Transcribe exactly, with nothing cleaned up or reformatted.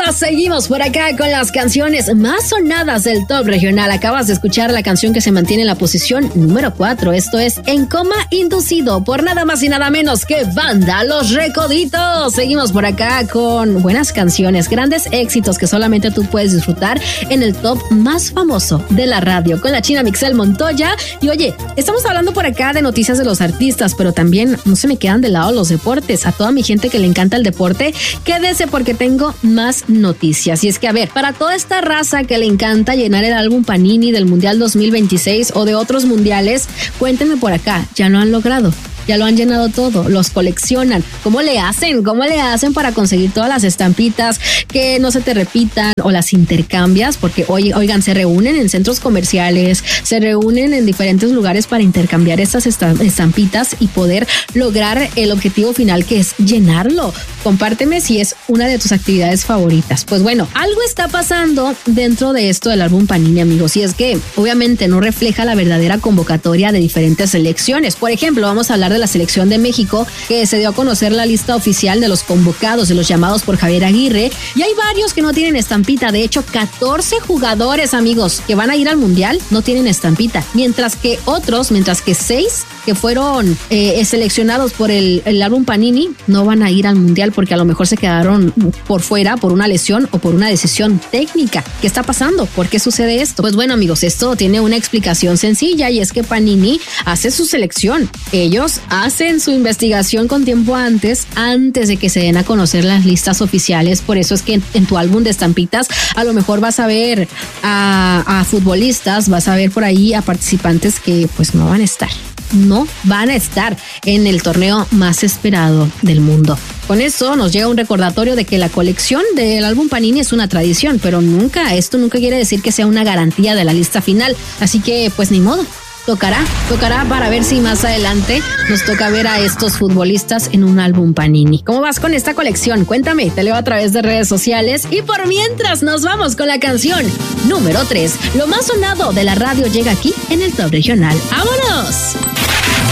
Seguimos por acá con las canciones más sonadas del top regional. Acabas de escuchar la canción que se mantiene en la posición número cuatro. Esto es En Coma Inducido, por nada más y nada menos que Banda Los Recoditos. Seguimos por acá con buenas canciones, grandes éxitos que solamente tú puedes disfrutar en el top más famoso de la radio, con la china Mixel Montoya. Y oye, estamos hablando por acá de noticias de los artistas, pero también no se me quedan de lado los deportes. A toda mi gente que le encanta el deporte, quédese porque tengo más noticias. Y es que, a ver, para toda esta raza que le encanta llenar el álbum Panini del Mundial dos mil veintiséis o de otros mundiales, cuéntenme por acá, ¿ya lo han logrado? Ya lo han llenado todo, los coleccionan. ¿Cómo le hacen? ¿Cómo le hacen para conseguir todas las estampitas que no se te repitan o las intercambias? Porque, oigan, se reúnen en centros comerciales, se reúnen en diferentes lugares para intercambiar estas estampitas y poder lograr el objetivo final, que es llenarlo. Compárteme si es una de tus actividades favoritas. Pues bueno, algo está pasando dentro de esto del álbum Panini, amigos, y es que obviamente no refleja la verdadera convocatoria de diferentes selecciones. Por ejemplo, vamos a hablar de la selección de México, que se dio a conocer la lista oficial de los convocados, de los llamados por Javier Aguirre, y hay varios que no tienen estampita. De hecho, catorce jugadores, amigos, que van a ir al Mundial no tienen estampita, mientras que otros, mientras que seis que fueron eh, seleccionados por el, el álbum Panini no van a ir al Mundial porque a lo mejor se quedaron por fuera por una lesión o por una decisión técnica. ¿Qué está pasando? ¿Por qué sucede esto? Pues bueno, amigos, esto tiene una explicación sencilla, y es que Panini hace su selección. Ellos hacen su investigación con tiempo antes, antes de que se den a conocer las listas oficiales. Por eso es que en, en tu álbum de estampitas a lo mejor vas a ver a, a futbolistas, vas a ver por ahí a participantes que pues no van a estar. No van a estar en el torneo más esperado del mundo. Con eso nos llega un recordatorio de que la colección del álbum Panini es una tradición, pero nunca, esto nunca quiere decir que sea una garantía de la lista final. Así que pues ni modo. Tocará, tocará para ver si más adelante nos toca ver a estos futbolistas en un álbum Panini. ¿Cómo vas con esta colección? Cuéntame, te leo a través de redes sociales. Y por mientras nos vamos con la canción número tres. Lo más sonado de la radio llega aquí en el Top Regional. ¡Vámonos!